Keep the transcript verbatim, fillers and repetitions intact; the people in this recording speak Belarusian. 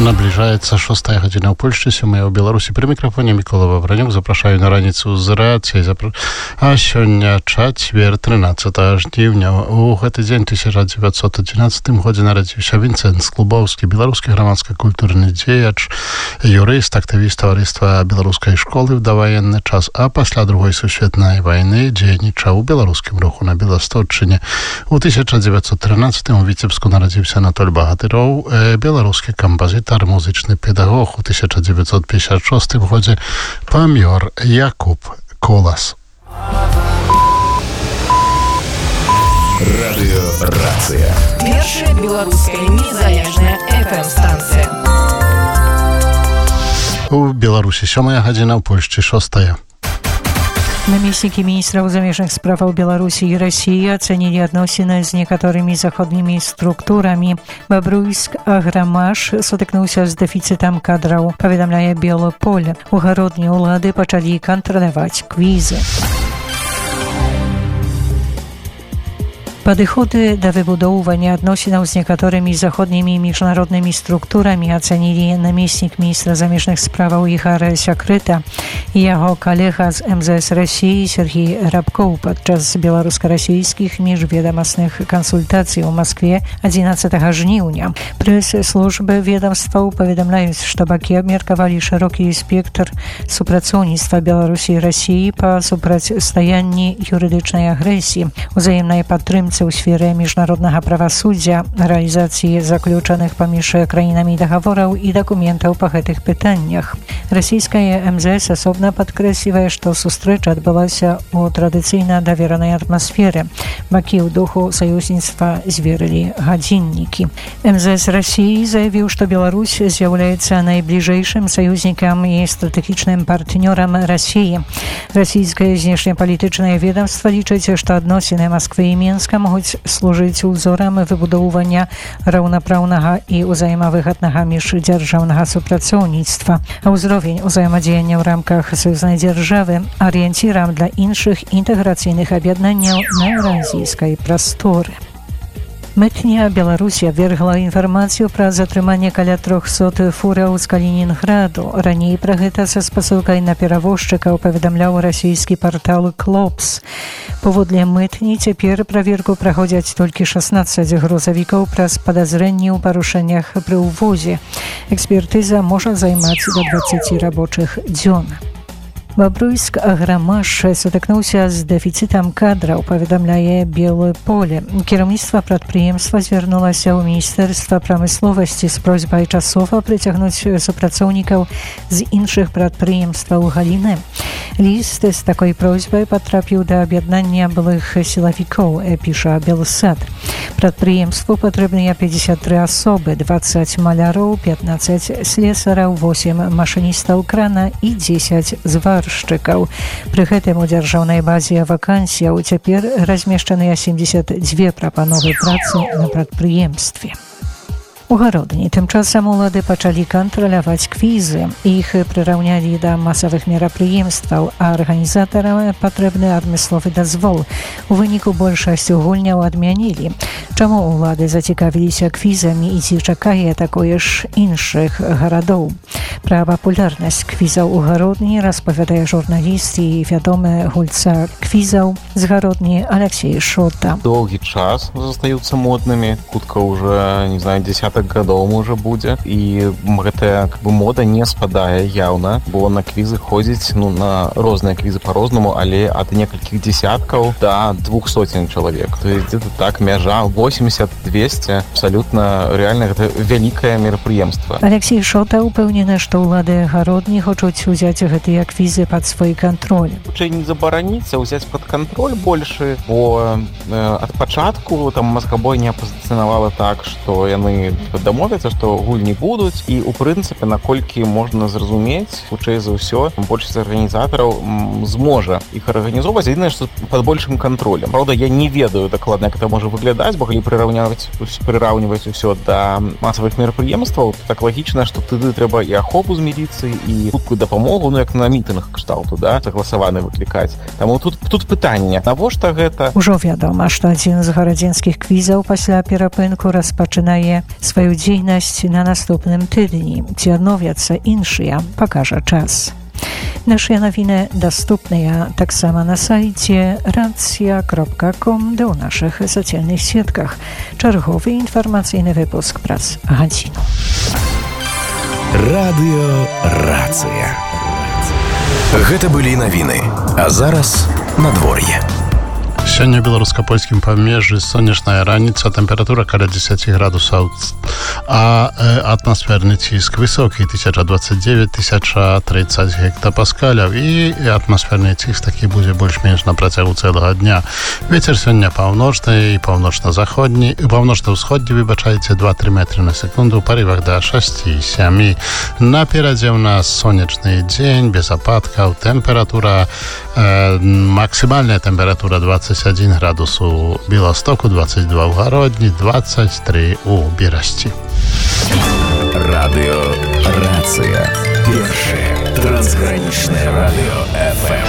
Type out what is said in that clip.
Наближаецца шостая гадзіна ў Польшчы, сёмая ў Беларусі. Пры мікрафоне Мікола Вавранюк. Запрашаю на раніцу з рэакцыяй. Запра... А сёння чацвер, трынаццатага жніўня. У гэты дзень тысяча дзевяцьсот адзінаццатым годзе нарадзіўся Вінцэнт Склубоўскі, беларускі грамадска-культурны дзеяч, юрыст, актывіст таварыства беларускай школы ў даваенны час, а пасля другой сусветнай вайны дзейнічаў у беларускім руху на Беласточчыне. У тысяча дзевяцьсот трынаццатым у Віцебску нарадзіўся Анатоль Багатыроў, беларускі кампазітар, музычны педагог. У тысяча дзевяцьсот пятьдесят шостым годзе памёр Якуб Колас. Радыёрацыя. Першая беларуская незалежная эф эм-станцыя. У Беларусі сёмая гадзіна, ў Польшчы шостая. Намеснікі міністраў замежных справаў Беларусі і Расіі ацэнілі адносіны з некаторымі заходнімі структурамі. Бабруйск Аграмаш сутыкнуўся з дэфіцытам кадраў, паведамляе Белое поле. У гародні ўлады пачалі кантраляваць квізы. Падыходы да выбудоўвання адносінаў з некаторымі заходнімі міжнароднымі структурамі ацэнілі намеснік міністра замежных справаў Ігор Сякрыта і яго калега з эм зэ эс Расіі Сергій Рабкоў падчас беларуска-расійскіх міжведамасных кансультацый у Маскве адзінаццатага жніўня. Прэс-службы ведамстваў паведамляюць, што бакі абмеркавалі шырокі спектр супрацоўніцтва Беларусі і Расіі па супрацьстаянні юрыдычнай агрэсіі, узаемнай падтрымкі у сферы міжнароднага правасуддзя, рэалізацыі заключаных паміж краінамі дагавораў і дакументаў па гэтых пытаннях. Расійская эм зэ эс асобна падкрэслівае, што сустрэча адбылася ў традыцыйна даверанай атмасферы. Бакі ў духу саюзніцтва зверылі гадзіннікі. эм зэ эс Расіі заявіў, што Беларусь з'яўляецца найбліжэйшым саюзнікам і стратэгічным партнёрам Расіі. Расійскае знешнепалітычнае ведамства лічыць, што адносіны Масквы і Мінска могуць служыць узорам выбудоўвання раўнапраўнага і ўзаемавыгаднага міждзяржаўнага супрацоўніцтва, а ўзровень узаемадзеяння ў рамках саюзнай дзяржавы арыенцірам для іншых інтэграцыйных аб'яднанняў на еўразійскай прасторы. Мытня Беларусі абвергла інфармацыю пра затрыманне каля трохсот фураў з Калінінграду. Раней пра гэта са спасылкай на перавозчыкаў паведамляў расійскі партал Клопс. Паводле мытні цяпер праверку праходзяць толькі шаснаццаць грузавікаў праз падазрэнні ў парушэннях пры ўвозе. Экспертыза можа займаць да дваццаці рабочых дзён. Бабруйск Аграмаш сутыкнуўся з дэфіцытам кадраў, паведамляе Белое поле. Кіраўніцтва прадпрыемства звярнулася ў міністэрства прамысловасці з просьбай часова прыцягнуць супрацоўнікаў з іншых прадпрыемстваў галіны. Ліст з такой просьбай патрапіў да аб'яднання былых сілавікоў, піша Белсад. Прадпрыемству патрэбныя пятьдесят три асобы, двадцать маляроў, пятнадцать слесараў, восемь машыністаў крана і дзесяць зваршчыкаў. Пры гэтым у дзяржаўнай базе вакансіяў цяпер размешчаныя семьдесят две прапановы працы на прадпрыемстве. У гародні тым часам улады пачалі кантраляваць квізы. Іх прыраўнялі да масавых мерапрыемстваў, а арганізатарам патрэбны адмысловы дазвол. У выніку большасць гульняў адмянілі. Чаму улады зацікавіліся квізамі і ці чакае такое ж іншых гарадоў? Пра папулярнасць квізаў у гародні распавядае журналіст і вядомы гульца квізаў з гародні Алексей Шота. Доўгі час застаюцца моднымі. Хутка ўжо, не знаю, десятак гадоў можа будзе. І гэтая как бы мода не спадае яўна, бо на квізы ходзіць, ну, на розныя квізы па-рознаму, але ад некалькіх десяткаў да двух сотен чалавек. То есть где-то так мяжа восемьдесят двести. Абсолютно реально гэта вялікае мерапрыемства. Алексей Шота упэўнены, што ўлады гародні хочуць узяць гэтыя квізы пад свой кантроль. Хутчэй не забараніцца ўзяць пад кантроль больше, бо э, ад пачатку там Маскабой не пазіцыянавала так, што яны дамовяцца, што гульні будуць, і у прынцыпе, наколькі можна зразумець, хутчэй за ўсё, большасць арганізатараў зможа іх арганізоўваць, адзінае, што пад большым кантролем. Праўда, я не ведаю дакладна, як это можа выглядаць, бо калі прыраўняваць прыраўніваць усё да масавых мерапрыемстваў, так лагічна, што тады трэба і ахопу з міліцыі, і хуткую дапамогу, ну як на мітынгах кшталту, да, загаласаваны выклікаць. Таму тут тут пытанне, навошта гэта? Ужо вядома, што адзін з гарадзенскіх квізаў пасля перапынку распачынае свае сваю дзейнасць на наступным тыдні. Ці адновяцца іншыя, пакажа час. Nasze nowiny dostępne tak samo na sajcie racja kropka com do naszych socjalnych siatkach. Czerwowy informacyjny wypusk press Hancinu. Radio Racja. Гэта былі навіны. А зараз надвор'е. Сёння ў беларуска-польскім памежжы сонечная раніца, тэмпература каля дзесяць градусаў, а атмасферны ціск высокі тысяча двадцать девять - тысяча тридцать гектапаскаляў, і атмасферны ціск такі будзе больш-менш на працягу цэлага дня. Вецер сёння паўночны і паўночна-заходні, паўночна-ўсходні, выбачайце, два-тры метры на секунду, у парывах да шасці - сямі. Наперадзе ў нас сонечны дзень, без ападкаў, тэмпература, э, максімальная тэмпература двадцать один градус у Беластоку, двадцать два у Гародні, двадцать три у Берасці. Радио Рация. Першее трансграничное радио эф эм.